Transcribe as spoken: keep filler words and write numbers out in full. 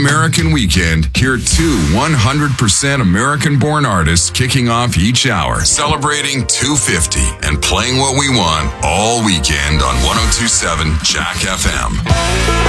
American weekend, hear two one hundred percent American-born artists kicking off each hour, celebrating two fifty and playing what we want all weekend on one oh two point seven Jack F M.